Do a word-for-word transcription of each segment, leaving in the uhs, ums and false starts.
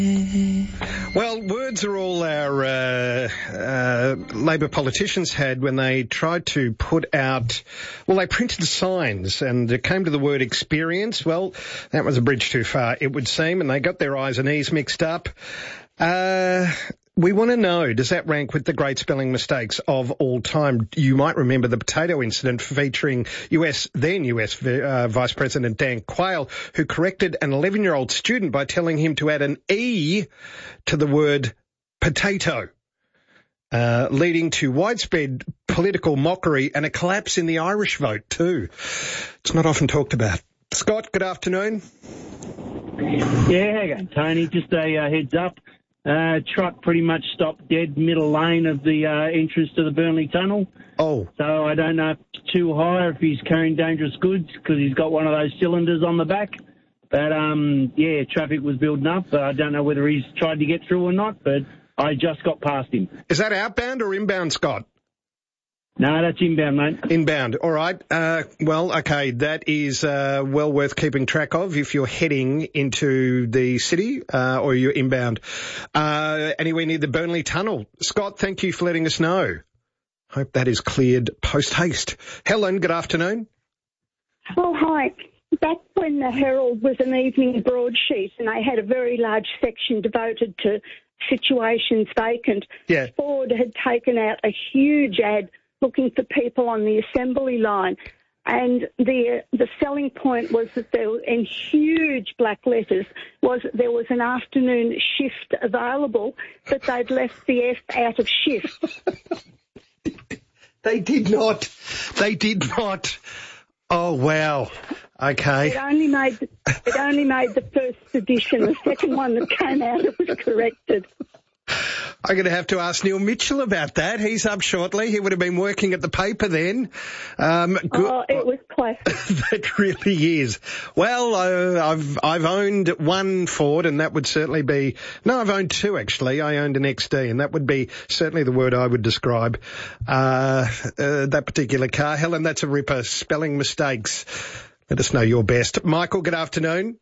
Well, words are all our uh, uh, Labor politicians had when they tried to put out, well, they printed signs and it came to the word experience. Well, that was a bridge too far, it would seem, and they got their I's and E's mixed up. Uh, we want to know, does that rank with the great spelling mistakes of all time? You might remember the potato incident featuring U S, then U S uh, Vice President Dan Quayle, who corrected an eleven-year-old student by telling him to add an E to the word potato, uh, leading to widespread political mockery and a collapse in the Irish vote too. It's not often talked about. Scott, good afternoon. Yeah, how you going, Tony? Just a uh, heads up. Uh, truck pretty much stopped dead middle lane of the uh, entrance to the Burnley Tunnel. Oh. So I don't know if it's too high or if he's carrying dangerous goods because he's got one of those cylinders on the back. But, um, yeah, traffic was building up. I don't know whether he's tried to get through or not, but I just got past him. Is that outbound or inbound, Scott? No, that's inbound, mate. Inbound. All right. Uh, well, okay, that is uh, well worth keeping track of if you're heading into the city uh, or you're inbound. Uh, anywhere near the Burnley Tunnel. Scott, thank you for letting us know. Hope that is cleared post-haste. Helen, good afternoon. Oh, hi. Back when the Herald was an evening broadsheet and they had a very large section devoted to situations vacant, yeah. Ford had taken out a huge ad looking for people on the assembly line. And the the selling point was that there, in huge black letters, was that there was an afternoon shift available, but they'd left the F out of shift. They did not. They did not. Oh, wow. Okay. It only made the, it only made the first edition. The second one that came out, it was corrected. I'm going to have to ask Neil Mitchell about that. He's up shortly. He would have been working at the paper then. Um, good. Oh, it was classic. That really is. Well, uh, I've I've owned one Ford, and that would certainly be... No, I've owned two, actually. I owned an X D, and that would be certainly the word I would describe uh, uh, that particular car. Helen, that's a ripper. Spelling mistakes. Let us know your best. Michael, good afternoon.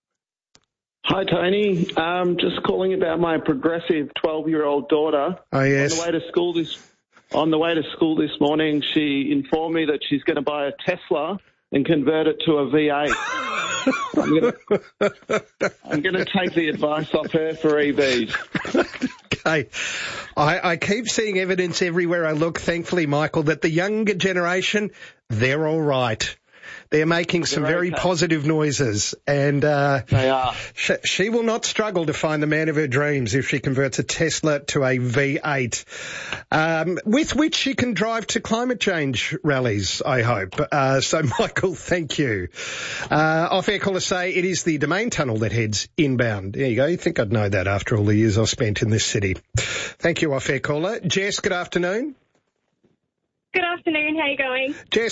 Hi, Tony. Um, just calling about my progressive twelve-year-old daughter. Oh, yes. On the way to school this, on the way to school this morning, she informed me that she's going to buy a Tesla and convert it to a V eight. I'm going I'm to take the advice off her for E Vs. Okay. I, I keep seeing evidence everywhere I look, thankfully, Michael, that the younger generation, they're all right. They're making some They're very okay. positive noises, and uh, they are. Sh- she will not struggle to find the man of her dreams if she converts a Tesla to a V eight, um, with which she can drive to climate change rallies, I hope. Uh, so, Michael, thank you. Uh, off-air callers say it is the Domain Tunnel that heads inbound. There you go. You'd think I'd know that after all the years I've spent in this city. Thank you, off-air caller. Jess, good afternoon. Good afternoon. How are you going? Jess,